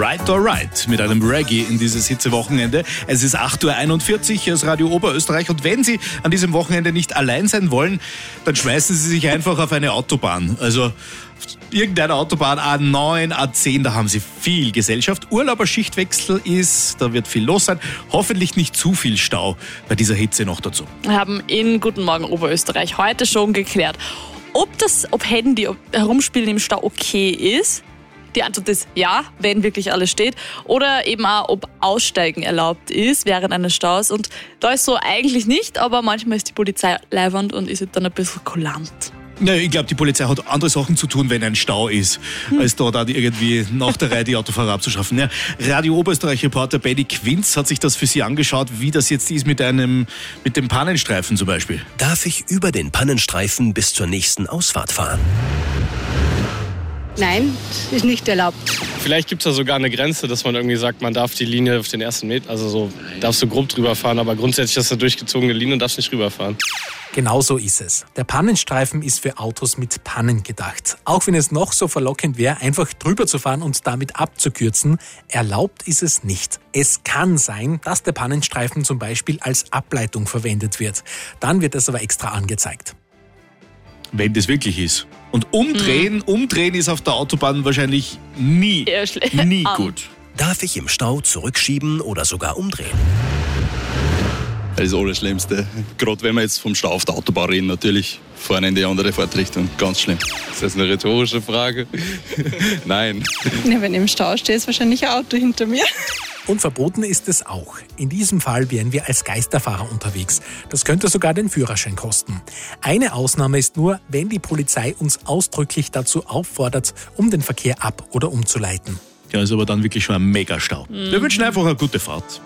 Right or Right mit einem Reggae in dieses Hitzewochenende. Es ist 8.41 Uhr, hier ist Radio Oberösterreich und wenn Sie an diesem Wochenende nicht allein sein wollen, dann schmeißen Sie sich einfach auf eine Autobahn. Also irgendeine Autobahn, A9, A10, da haben Sie viel Gesellschaft. Urlauber Schichtwechsel ist, da wird viel los sein. Hoffentlich nicht zu viel Stau bei dieser Hitze noch dazu. Wir haben in Guten Morgen Oberösterreich heute schon geklärt, ob Handy herumspielen im Stau okay ist. Die Antwort ist ja, wenn wirklich alles steht. Oder eben auch, ob Aussteigen erlaubt ist während eines Staus. Und da ist so eigentlich nicht, aber manchmal ist die Polizei leiwand und ist dann ein bisschen kulant. Ja, ich glaube, die Polizei hat andere Sachen zu tun, wenn ein Stau ist, als da irgendwie nach der Reihe die Autofahrer abzuschaffen. Ja, Radio Oberösterreich-Reporter Benny Quinz hat sich das für Sie angeschaut, wie das jetzt ist mit dem Pannenstreifen zum Beispiel. Darf ich über den Pannenstreifen bis zur nächsten Ausfahrt fahren? Nein, ist nicht erlaubt. Vielleicht gibt es da sogar eine Grenze, dass man irgendwie sagt, man darf die Linie auf den ersten Meter, also so darfst du grob drüber fahren, aber grundsätzlich ist das eine durchgezogene Linie und darfst nicht rüberfahren. Genau so ist es. Der Pannenstreifen ist für Autos mit Pannen gedacht. Auch wenn es noch so verlockend wäre, einfach drüber zu fahren und damit abzukürzen, erlaubt ist es nicht. Es kann sein, dass der Pannenstreifen zum Beispiel als Ableitung verwendet wird. Dann wird es aber extra angezeigt. Wenn das wirklich ist. Und umdrehen ist auf der Autobahn wahrscheinlich nie gut. Darf ich im Stau zurückschieben oder sogar umdrehen? Das ist das Allerschlimmste. Gerade wenn wir jetzt vom Stau auf der Autobahn reden, natürlich fahren in die andere Fahrtrichtung. Ganz schlimm. Ist das eine rhetorische Frage? Nein. Ja, wenn ich im Stau stehe, ist wahrscheinlich ein Auto hinter mir. Und verboten ist es auch. In diesem Fall wären wir als Geisterfahrer unterwegs. Das könnte sogar den Führerschein kosten. Eine Ausnahme ist nur, wenn die Polizei uns ausdrücklich dazu auffordert, um den Verkehr ab- oder umzuleiten. Ja, ist aber dann wirklich schon ein Megastau. Wir wünschen einfach eine gute Fahrt.